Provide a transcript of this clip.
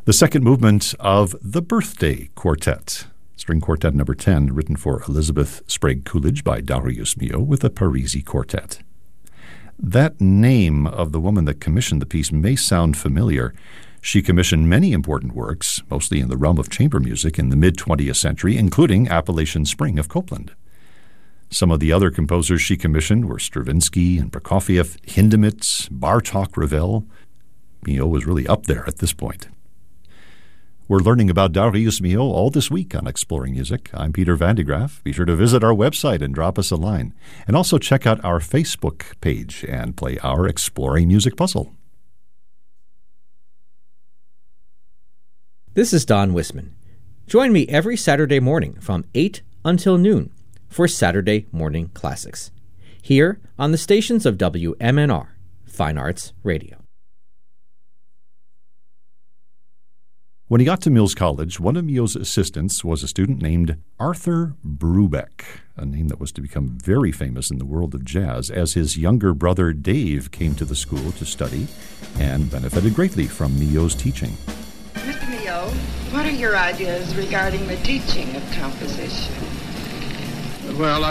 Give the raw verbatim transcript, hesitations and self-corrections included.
The second movement of the Birthday Quartet, string quartet number ten, written for Elizabeth Sprague Coolidge by Darius Milhaud with the Parisi Quartet. That name of the woman that commissioned the piece may sound familiar. She commissioned many important works, mostly in the realm of chamber music in the mid-twentieth century, including Appalachian Spring of Copland. Some of the other composers she commissioned were Stravinsky and Prokofiev, Hindemith, Bartók, Ravel. Milhaud was really up there at this point. We're learning about Darius Milhaud all this week on Exploring Music. I'm Peter Van de Graaff. Be sure to visit our website and drop us a line. And also check out our Facebook page and play our Exploring Music puzzle. This is Don Wisman. Join me every Saturday morning from eight until noon for Saturday Morning Classics, here on the stations of W M N R, Fine Arts Radio. When he got to Mills College, one of Milhaud's assistants was a student named Arthur Brubeck, a name that was to become very famous in the world of jazz as his younger brother Dave came to the school to study and benefited greatly from Milhaud's teaching. Mister Milhaud, what are your ideas regarding the teaching of composition? Well,